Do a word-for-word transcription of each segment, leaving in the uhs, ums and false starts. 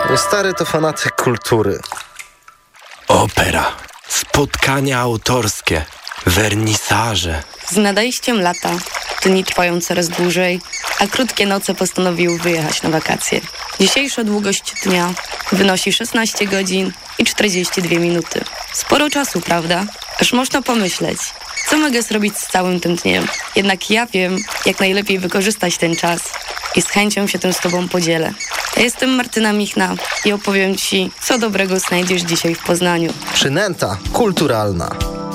Mój stary to fanatyk kultury. Opera, spotkania autorskie, wernisaże. Z nadejściem lata dni trwają coraz dłużej, a krótkie noce postanowiły wyjechać na wakacje. Dzisiejsza długość dnia wynosi szesnaście godzin i czterdzieści dwie minuty. Sporo czasu, prawda? Aż można pomyśleć, co mogę zrobić z całym tym dniem. Jednak ja wiem, jak najlepiej wykorzystać ten czas i z chęcią się tym z Tobą podzielę. Ja jestem Martyna Michna i opowiem Ci, co dobrego znajdziesz dzisiaj w Poznaniu. Przynęta kulturalna.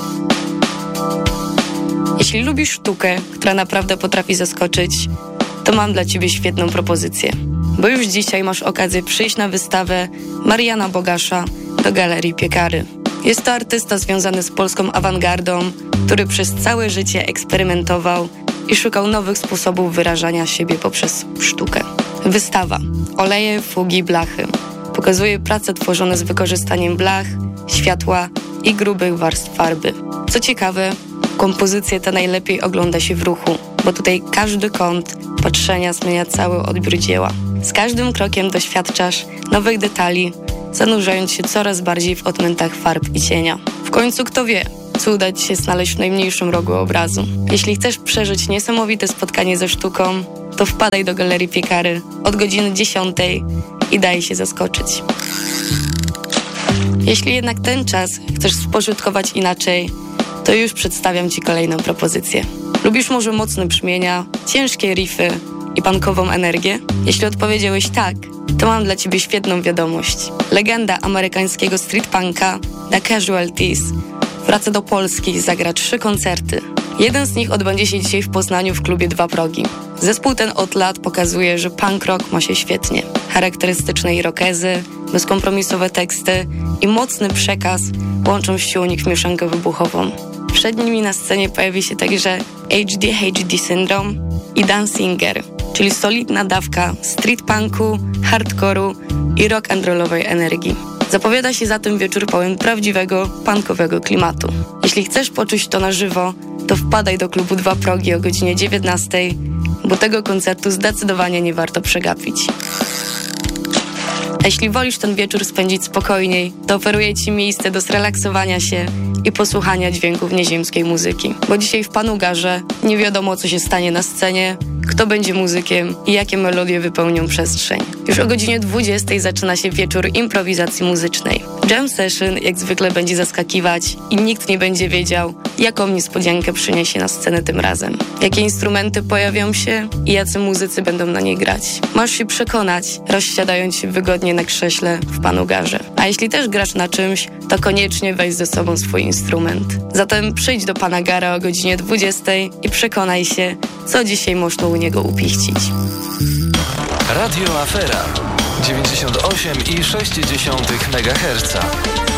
Jeśli lubisz sztukę, która naprawdę potrafi zaskoczyć, to mam dla Ciebie świetną propozycję. Bo już dzisiaj masz okazję przyjść na wystawę Mariana Bogasza do Galerii Piekary. Jest to artysta związany z polską awangardą, który przez całe życie eksperymentował i szukał nowych sposobów wyrażania siebie poprzez sztukę. Wystawa Oleje, fugi, blachy pokazuje prace tworzone z wykorzystaniem blach, światła i grubych warstw farby. Co ciekawe, kompozycję tę najlepiej ogląda się w ruchu, bo tutaj każdy kąt patrzenia zmienia cały odbiór dzieła. Z każdym krokiem doświadczasz nowych detali, zanurzając się coraz bardziej w odmętach farb i cienia. W końcu kto wie, co uda Ci się znaleźć w najmniejszym rogu obrazu. Jeśli chcesz przeżyć niesamowite spotkanie ze sztuką, to wpadaj do Galerii Piekary od godziny dziesiątej i daj się zaskoczyć. Jeśli jednak ten czas chcesz spożytkować inaczej, to już przedstawiam Ci kolejną propozycję. Lubisz może mocne brzmienia, ciężkie riffy i punkową energię? Jeśli odpowiedziałeś tak, to mam dla Ciebie świetną wiadomość. Legenda amerykańskiego street punka The Casualties wraca do Polski i zagra trzy koncerty. Jeden z nich odbędzie się dzisiaj w Poznaniu w klubie Dwa Progi. Zespół ten od lat pokazuje, że punk rock ma się świetnie. Charakterystyczne irokezy, bezkompromisowe teksty i mocny przekaz łączą siłą w mieszankę wybuchową. Przed nimi na scenie pojawi się także H D H D Syndrome i Danzinger, czyli solidna dawka street punku, hardkoru i rock and rollowej energii. Zapowiada się zatem wieczór pełen prawdziwego, punkowego klimatu. Jeśli chcesz poczuć to na żywo, to wpadaj do klubu Dwa Progi o godzinie dziewiętnastej, bo tego koncertu zdecydowanie nie warto przegapić. A jeśli wolisz ten wieczór spędzić spokojniej, to oferuję Ci miejsce do zrelaksowania się i posłuchania dźwięków nieziemskiej muzyki. Bo dzisiaj w Panugarze nie wiadomo, co się stanie na scenie, kto będzie muzykiem i jakie melodie wypełnią przestrzeń. Już o godzinie dwudziestej zaczyna się wieczór improwizacji muzycznej. Jam session jak zwykle będzie zaskakiwać i nikt nie będzie wiedział, jaką niespodziankę przyniesie na scenę tym razem. Jakie instrumenty pojawią się i jacy muzycy będą na niej grać. Masz się przekonać, rozsiadając się wygodnie na krześle w Panugarze. A jeśli też grasz na czymś, to koniecznie weź ze sobą swój instrument. Zatem przyjdź do Panagara o godzinie dwudziestej i przekonaj się, co dzisiaj można u niego upichcić. Radio Afera dziewięćdziesiąt osiem i sześć dziesiątych megaherca.